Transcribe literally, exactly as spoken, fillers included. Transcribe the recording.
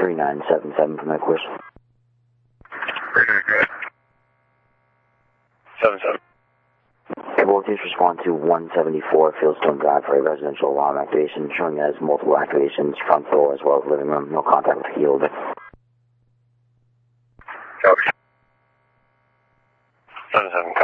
three nine seven seven from headquarters. three nine seven seven. Cable, please respond to one seventy-four Fieldstone Drive for a residential alarm activation, showing as multiple activations, front door as well as living room. No contact with the key holder. Copy. seven seven.